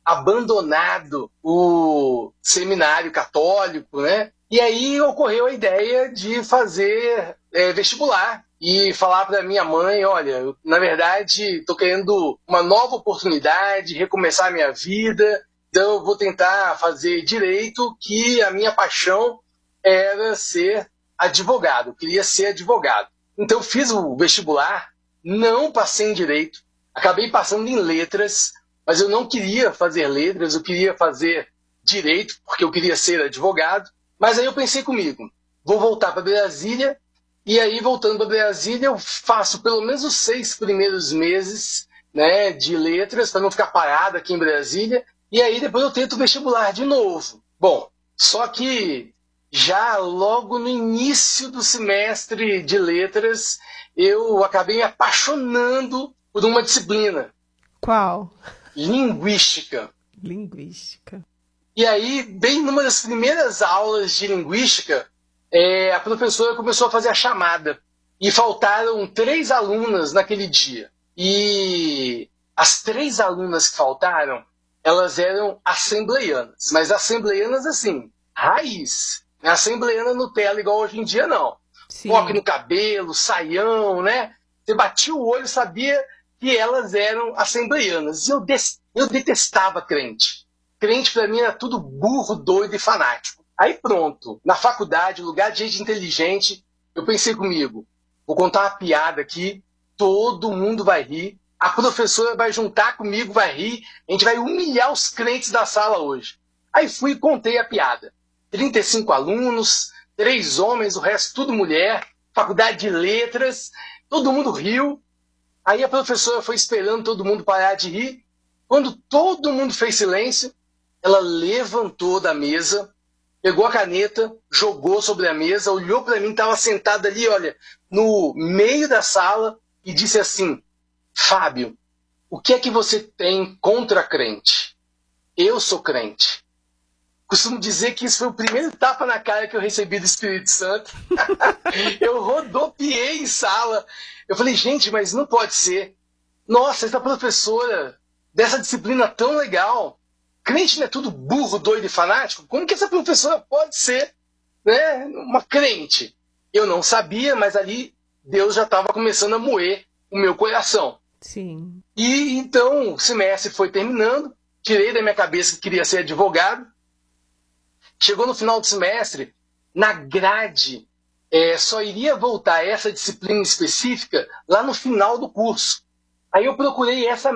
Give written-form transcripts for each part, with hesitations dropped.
abandonado o seminário católico, né? E aí ocorreu a ideia de fazer vestibular e falar para minha mãe, olha, eu, na verdade, estou querendo uma nova oportunidade, recomeçar a minha vida, então eu vou tentar fazer direito, que a minha paixão era ser advogado, eu queria ser advogado. Então eu fiz o vestibular, não passei em direito, acabei passando em letras, mas eu não queria fazer letras, eu queria fazer direito, porque eu queria ser advogado. Mas aí eu pensei comigo, vou voltar para Brasília, e aí voltando para Brasília eu faço pelo menos os 6 primeiros meses, né, de letras, para não ficar parado aqui em Brasília, e aí depois eu tento o vestibular de novo. Bom, só que já logo no início do semestre de letras, eu acabei me apaixonando por uma disciplina. Qual? Linguística. Linguística. E aí, bem numa das primeiras aulas de linguística, a professora começou a fazer a chamada. E faltaram 3 alunas naquele dia. E as 3 alunas que faltaram, elas eram assembleianas. Mas assembleianas, assim, raiz. Não é assembleiana Nutella igual hoje em dia, não. Sim. Coque no cabelo, saião, né? Você batia o olho e sabia que elas eram assembleianas. E eu detestava crente. Crente para mim era tudo burro, doido e fanático. Aí pronto, na faculdade, lugar de gente inteligente, eu pensei comigo, vou contar uma piada aqui, todo mundo vai rir, a professora vai juntar comigo, vai rir, a gente vai humilhar os crentes da sala hoje. Aí fui e contei a piada. 35 alunos, 3 homens, o resto tudo mulher, faculdade de letras, todo mundo riu. Aí a professora foi esperando todo mundo parar de rir. Quando todo mundo fez silêncio, ela levantou da mesa, pegou a caneta, jogou sobre a mesa, olhou para mim, estava sentada ali, olha, no meio da sala, e disse assim, Fábio, o que é que você tem contra crente? Eu sou crente. Costumo dizer que isso foi o primeiro tapa na cara que eu recebi do Espírito Santo. Eu rodopiei em sala. Eu falei, gente, mas não pode ser. Nossa, essa professora dessa disciplina tão legal, crente não é tudo burro, doido e fanático? Como que essa professora pode ser, né, uma crente? Eu não sabia, mas ali Deus já estava começando a moer o meu coração. Sim. E então o semestre foi terminando, tirei da minha cabeça que queria ser advogado. Chegou no final do semestre, na grade, só iria voltar essa disciplina específica lá no final do curso. Aí eu procurei essa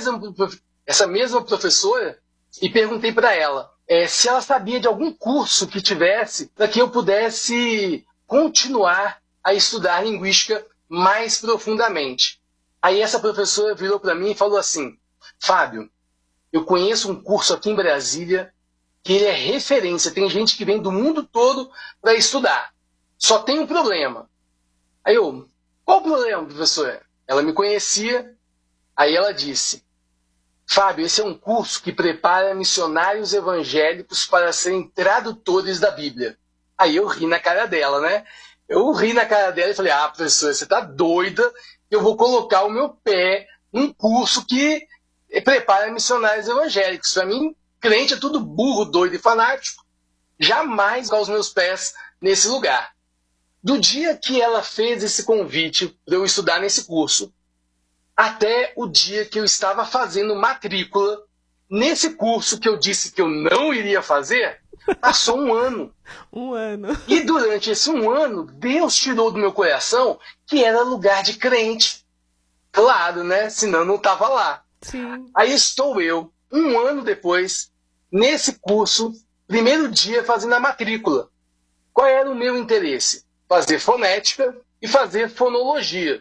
mesma professora e perguntei para ela se ela sabia de algum curso que tivesse para que eu pudesse continuar a estudar linguística mais profundamente. Aí essa professora virou para mim e falou assim, Fábio, eu conheço um curso aqui em Brasília que ele é referência, tem gente que vem do mundo todo para estudar. Só tem um problema. Aí eu, qual o problema, professora? Ela me conhecia, aí ela disse, Fábio, esse é um curso que prepara missionários evangélicos para serem tradutores da Bíblia. Aí eu ri na cara dela, né? Eu ri na cara dela e falei, professora, você tá doida? Eu vou colocar o meu pé num curso que prepara missionários evangélicos. Para mim, crente é tudo burro, doido e fanático. Jamais colocar os meus pés nesse lugar. Do dia que ela fez esse convite para eu estudar nesse curso, até o dia que eu estava fazendo matrícula nesse curso que eu disse que eu não iria fazer, passou um ano. Um ano. E durante esse um ano, Deus tirou do meu coração que era lugar de crente. Claro, né? Senão não estava lá. Sim. Aí estou eu, um ano depois, nesse curso, primeiro dia fazendo a matrícula. Qual era o meu interesse? Fazer fonética e fazer fonologia.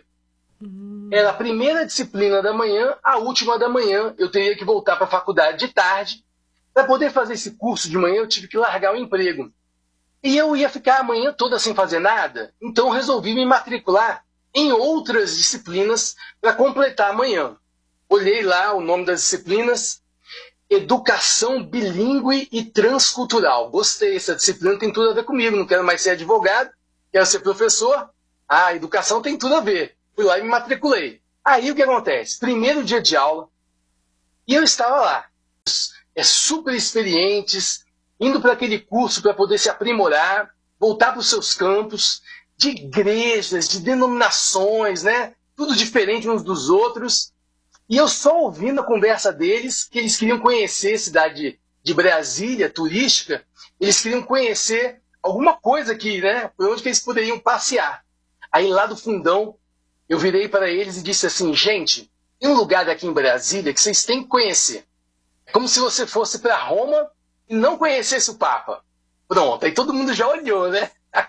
Era a primeira disciplina da manhã, a última da manhã. Eu teria que voltar para a faculdade de tarde. Para poder fazer esse curso de manhã, eu tive que largar o emprego. E eu ia ficar a manhã toda sem fazer nada, então resolvi me matricular em outras disciplinas para completar a manhã. Olhei lá o nome das disciplinas, Educação Bilíngue e Transcultural. Gostei, essa disciplina tem tudo a ver comigo, não quero mais ser advogado, quero ser professor. Educação tem tudo a ver. Fui lá e me matriculei. Aí o que acontece? Primeiro dia de aula, e eu estava lá. super experientes, indo para aquele curso para poder se aprimorar, voltar para os seus campos, de igrejas, de denominações, né? Tudo diferente uns dos outros. E eu só ouvindo a conversa deles, que eles queriam conhecer a cidade de Brasília, turística, eles queriam conhecer alguma coisa aqui, né? Por onde que eles poderiam passear. Aí lá do fundão, eu virei para eles e disse assim, gente, tem um lugar aqui em Brasília que vocês têm que conhecer. É como se você fosse para Roma e não conhecesse o Papa. Pronto, aí todo mundo já olhou, né?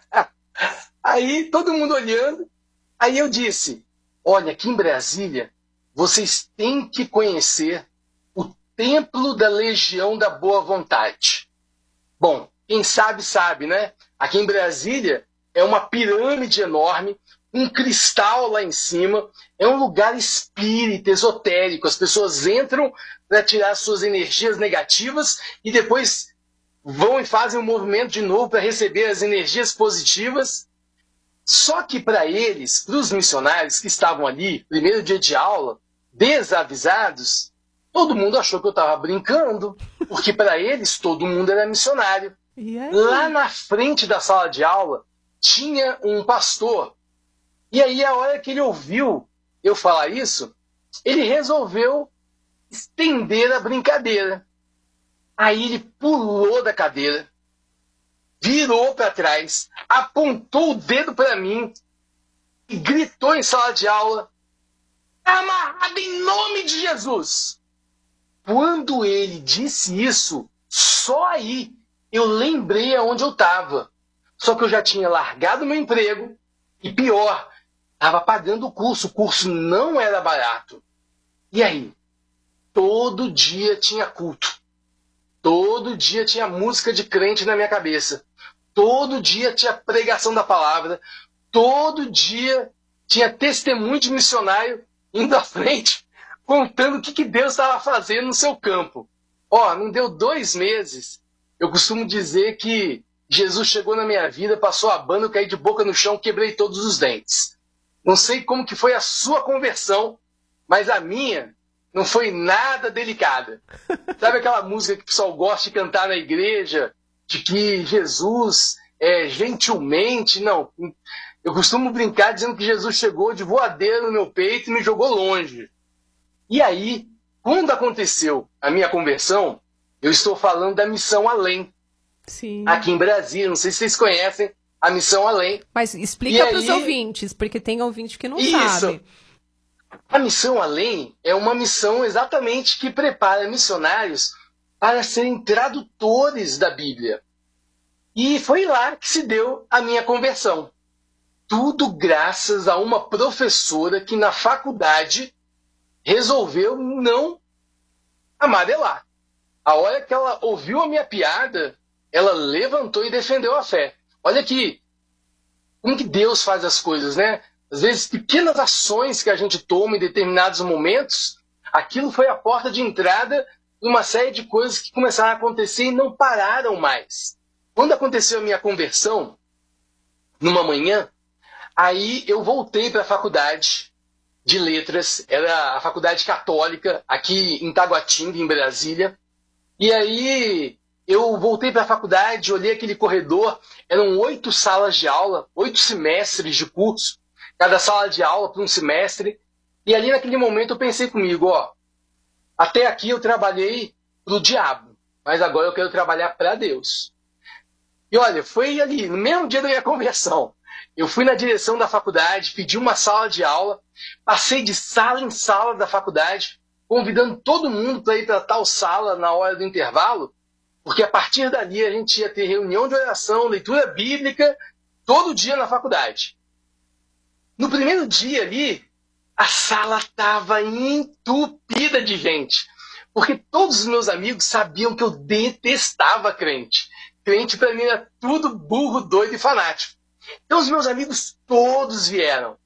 Aí todo mundo olhando, aí eu disse, olha, aqui em Brasília, vocês têm que conhecer o Templo da Legião da Boa Vontade. Bom, quem sabe, sabe, né? Aqui em Brasília é uma pirâmide enorme, um cristal lá em cima, é um lugar espírita, esotérico. As pessoas entram para tirar suas energias negativas e depois vão e fazem um movimento de novo para receber as energias positivas. Só que para eles, para os missionários que estavam ali, primeiro dia de aula, desavisados, todo mundo achou que eu estava brincando, porque para eles todo mundo era missionário. Lá na frente da sala de aula tinha um pastor. E aí, a hora que ele ouviu eu falar isso, ele resolveu estender a brincadeira. Aí ele pulou da cadeira, virou para trás, apontou o dedo para mim e gritou em sala de aula, amarrado em nome de Jesus. Quando ele disse isso, só aí eu lembrei aonde eu estava. Só que eu já tinha largado meu emprego e pior, estava pagando o curso não era barato. E aí? Todo dia tinha culto. Todo dia tinha música de crente na minha cabeça. Todo dia tinha pregação da palavra. Todo dia tinha testemunho de missionário indo à frente, contando o que Deus estava fazendo no seu campo. Ó, não deu 2 meses. Eu costumo dizer que Jesus chegou na minha vida, passou a banda, eu caí de boca no chão, quebrei todos os dentes. Não sei como que foi a sua conversão, mas a minha não foi nada delicada. Sabe aquela música que o pessoal gosta de cantar na igreja, de que Jesus gentilmente... Não, eu costumo brincar dizendo que Jesus chegou de voadeira no meu peito e me jogou longe. E aí, quando aconteceu a minha conversão, eu estou falando da Missão Além. Sim. Aqui em Brasília, não sei se vocês conhecem a Missão Além. Mas explica para os ouvintes, porque tem ouvinte que não sabe. A Missão Além é uma missão exatamente que prepara missionários para serem tradutores da Bíblia. E foi lá que se deu a minha conversão. Tudo graças a uma professora que na faculdade resolveu não amarelar. A hora que ela ouviu a minha piada, ela levantou e defendeu a fé. Olha aqui, como que Deus faz as coisas, né? Às vezes, pequenas ações que a gente toma em determinados momentos, aquilo foi a porta de entrada de uma série de coisas que começaram a acontecer e não pararam mais. Quando aconteceu a minha conversão, numa manhã, aí eu voltei para a faculdade de letras, era a faculdade católica, aqui em Taguatinga, em Brasília. E aí eu voltei para a faculdade, olhei aquele corredor, eram 8 salas de aula, 8 semestres de curso, cada sala de aula para um semestre. E ali naquele momento eu pensei comigo, ó, até aqui eu trabalhei pro diabo, mas agora eu quero trabalhar para Deus. E olha, foi ali, no mesmo dia da minha conversão, eu fui na direção da faculdade, pedi uma sala de aula, passei de sala em sala da faculdade, convidando todo mundo para ir para tal sala na hora do intervalo, porque a partir dali a gente ia ter reunião de oração, leitura bíblica, todo dia na faculdade. No primeiro dia ali, a sala estava entupida de gente, porque todos os meus amigos sabiam que eu detestava crente. Crente para mim era tudo burro, doido e fanático. Então os meus amigos todos vieram.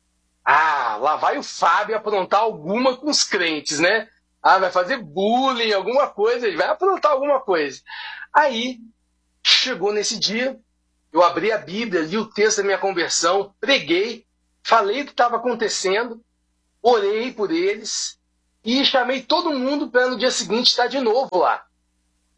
Ah, lá vai o Fábio aprontar alguma com os crentes, né? Ah, vai fazer bullying, alguma coisa, ele vai aprontar alguma coisa. Aí, chegou nesse dia, eu abri a Bíblia, li o texto da minha conversão, preguei, falei o que estava acontecendo, orei por eles e chamei todo mundo para no dia seguinte estar de novo lá.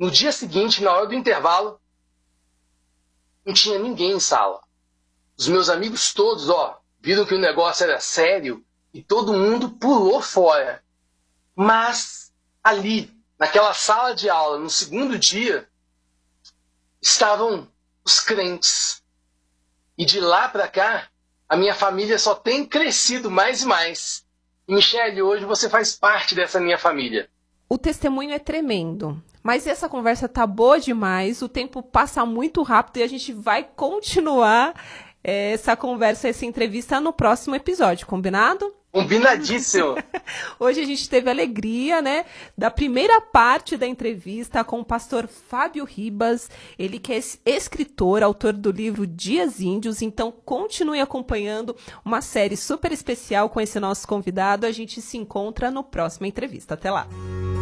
No dia seguinte, na hora do intervalo, não tinha ninguém em sala. Os meus amigos todos, viram que o negócio era sério e todo mundo pulou fora. Mas ali, naquela sala de aula, no segundo dia, estavam os crentes. E de lá para cá, a minha família só tem crescido mais e mais. E, Michele, hoje você faz parte dessa minha família. O testemunho é tremendo, mas essa conversa tá boa demais, o tempo passa muito rápido e a gente vai continuar essa conversa, essa entrevista no próximo episódio, combinado? Combinadíssimo! Hoje a gente teve a alegria, da primeira parte da entrevista com o pastor Fábio Ribas, ele que é escritor, autor do livro Dias Índios, então continue acompanhando uma série super especial com esse nosso convidado, a gente se encontra no próximo entrevista. Até lá!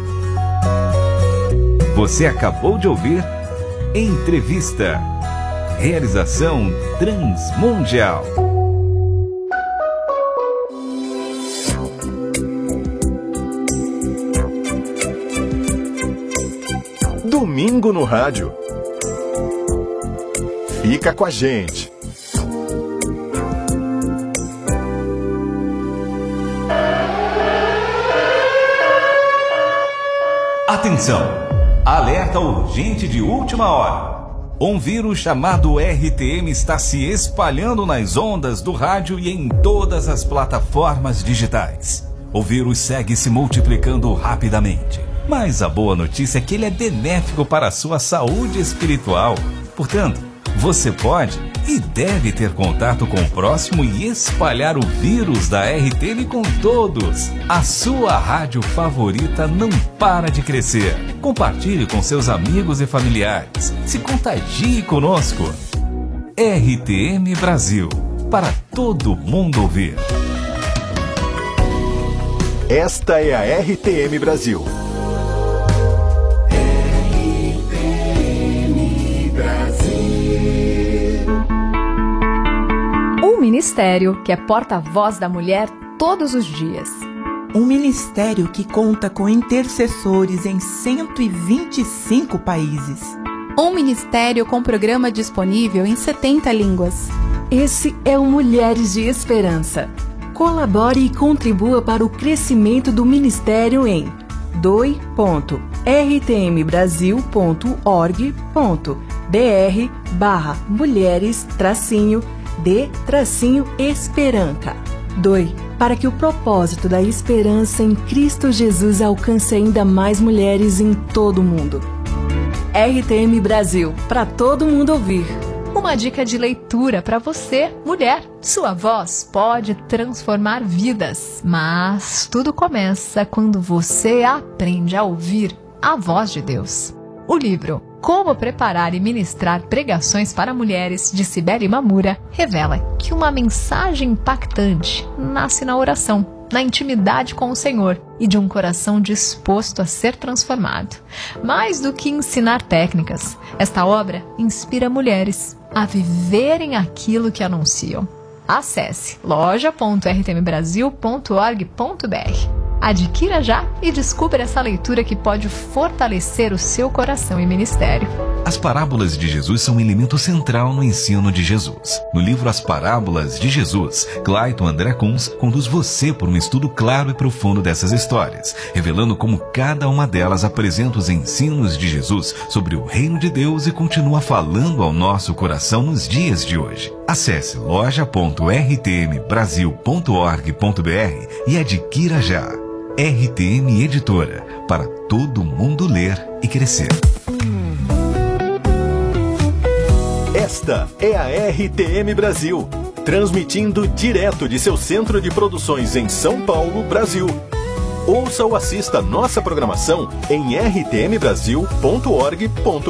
Você acabou de ouvir Entrevista. Realização Transmundial. Domingo no rádio. Fica com a gente. Atenção! Alerta urgente de última hora. Um vírus chamado RTM está se espalhando nas ondas do rádio e em todas as plataformas digitais. O vírus segue se multiplicando rapidamente. Mas a boa notícia é que ele é benéfico para a sua saúde espiritual. Portanto, você pode e deve ter contato com o próximo e espalhar o vírus da RTM com todos. A sua rádio favorita não para de crescer. Compartilhe com seus amigos e familiares. Se contagie conosco. RTM Brasil, para todo mundo ouvir. Esta é a RTM Brasil. Ministério que é porta-voz da mulher todos os dias. Um ministério que conta com intercessores em 125 países. Um ministério com programa disponível em 70 línguas. Esse é o Mulheres de Esperança. Colabore e contribua para o crescimento do ministério em doi.rtmbrasil.org.br/mulheres-de-esperança. Doe para que o propósito da esperança em Cristo Jesus alcance ainda mais mulheres em todo o mundo. RTM Brasil, para todo mundo ouvir. Uma dica de leitura para você, mulher. Sua voz pode transformar vidas, mas tudo começa quando você aprende a ouvir a voz de Deus. O livro Como Preparar e Ministrar Pregações para Mulheres, de Cibele Mamura, revela que uma mensagem impactante nasce na oração, na intimidade com o Senhor e de um coração disposto a ser transformado. Mais do que ensinar técnicas, esta obra inspira mulheres a viverem aquilo que anunciam. Acesse loja.rtmbrasil.org.br. Adquira já e descubra essa leitura que pode fortalecer o seu coração e ministério. As parábolas de Jesus são um elemento central no ensino de Jesus. No livro As Parábolas de Jesus, Clayton André Kunz conduz você por um estudo claro e profundo dessas histórias, revelando como cada uma delas apresenta os ensinos de Jesus sobre o reino de Deus e continua falando ao nosso coração nos dias de hoje. Acesse loja.rtmbrasil.org.br e adquira já. RTM Editora, para todo mundo ler e crescer. Esta é a RTM Brasil, transmitindo direto de seu centro de produções em São Paulo, Brasil. Ouça ou assista nossa programação em rtmbrasil.org.br.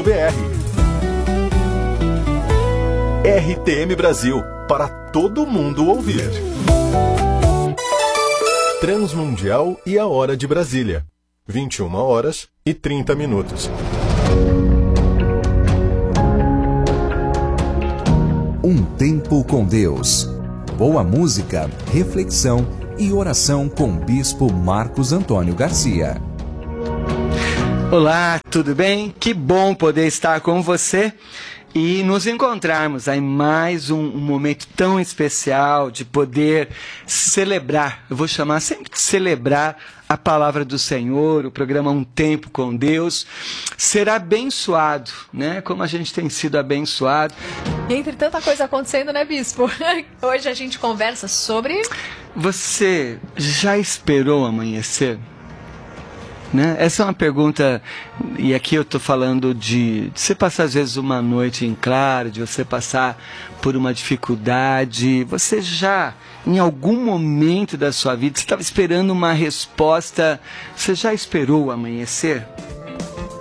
RTM Brasil, para todo mundo ouvir. Transmundial e a Hora de Brasília. 21h30. Um tempo com Deus. Boa música, reflexão e oração com o Bispo Marcos Antônio Garcia. Olá, tudo bem? Que bom poder estar com você e nos encontrarmos em mais um momento tão especial de poder celebrar, eu vou chamar sempre de celebrar a palavra do Senhor, o programa Um Tempo com Deus, ser abençoado, né? Como a gente tem sido abençoado. E entre tanta coisa acontecendo, né, Bispo? Hoje a gente conversa sobre... Você já esperou amanhecer? Né? Essa é uma pergunta, e aqui eu estou falando de você passar às vezes uma noite em claro, de você passar por uma dificuldade. Você já, em algum momento da sua vida, você estava esperando uma resposta, você já esperou o amanhecer?